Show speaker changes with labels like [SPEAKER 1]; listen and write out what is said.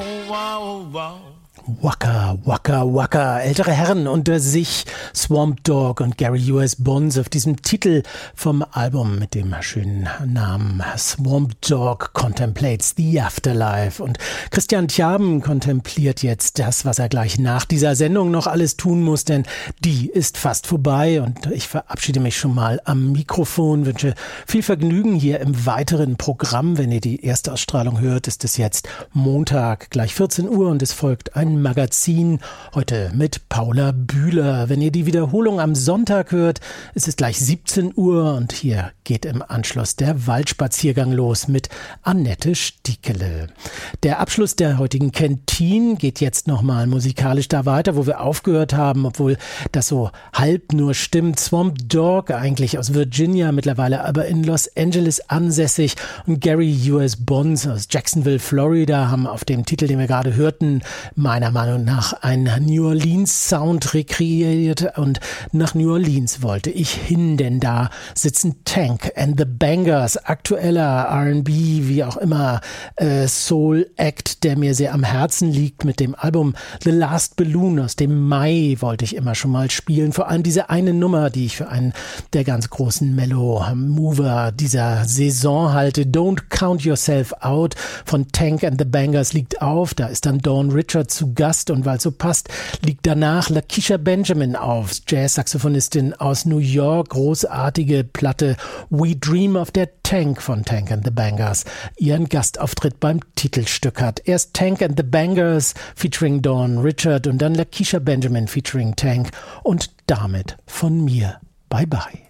[SPEAKER 1] Waka, Waka, Waka, ältere Herren unter sich, Swamp Dogg und Gary U.S. Bonds auf diesem Titel vom Album mit dem schönen Namen Swamp Dogg Contemplates the Afterlife. Und Christian Tjaben kontempliert jetzt das, was er gleich nach dieser Sendung noch alles tun muss, denn die ist fast vorbei und ich verabschiede mich schon mal am Mikrofon, wünsche viel Vergnügen hier im weiteren Programm. Wenn ihr die Erstausstrahlung hört, ist es jetzt Montag, gleich 14 Uhr und es folgt ein Magazin, heute mit Paula Bühler. Wenn ihr die Wiederholung am Sonntag hört, ist es gleich 17 Uhr und hier geht im Anschluss der Waldspaziergang los mit Annette Stiekele. Der Abschluss der heutigen Canteen geht jetzt nochmal musikalisch da weiter, wo wir aufgehört haben, obwohl das so halb nur stimmt. Swamp Dogg, eigentlich aus Virginia, mittlerweile aber in Los Angeles ansässig, und Gary U.S. Bonds aus Jacksonville, Florida, haben auf dem Titel, den wir gerade hörten, meiner Meinung nach einen New Orleans Sound rekreiert, und nach New Orleans wollte ich hin, denn da sitzen Tank and the Bangers, aktueller R&B, wie auch immer, Soul Act, der mir sehr am Herzen liegt. Mit dem Album The Last Balloon aus dem Mai wollte ich immer schon mal spielen, vor allem diese eine Nummer, die ich für einen der ganz großen Mellow-Mover dieser Saison halte. Don't Count Yourself Out von Tank and the Bangers liegt auf, da ist dann Dawn Richard zu Gast, und weil es so passt, liegt danach Lakeisha Benjamin auf, Jazz-Saxophonistin aus New York, großartige Platte We Dream, auf der Tank von Tank and the Bangers ihren Gastauftritt beim Titelstück hat. Erst Tank and the Bangers featuring Dawn Richard und dann Lakeisha Benjamin featuring Tank, und damit von mir. Bye bye.